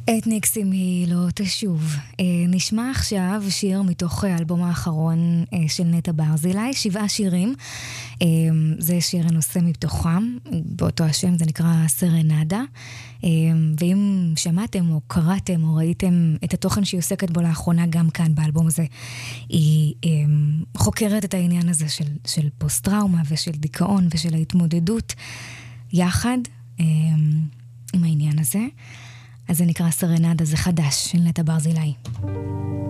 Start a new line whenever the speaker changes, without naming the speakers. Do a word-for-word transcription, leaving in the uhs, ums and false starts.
את ניקסים היא לא תשוב. נשמע עכשיו שיר מתוך האלבום האחרון של נטע ברזילי, שבעה שירים. זה שיר הנושא מתוכם, באותו השם, זה נקרא סרנדה. ואם שמעתם או קראתם או ראיתם את התוכן שהיא עוסקת בו לאחרונה גם כאן באלבום הזה, היא חוקרת את העניין הזה של, של פוסט-טראומה ושל דיכאון ושל ההתמודדות יחד עם העניין הזה. אז זה נקרא סרנדה, זה חדש של נטע ברזילי.